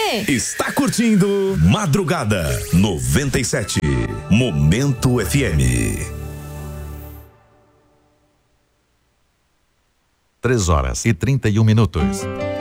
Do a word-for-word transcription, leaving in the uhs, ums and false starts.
você. Está curtindo Madrugada noventa e sete, Momento F M. Três horas e trinta e um minutos.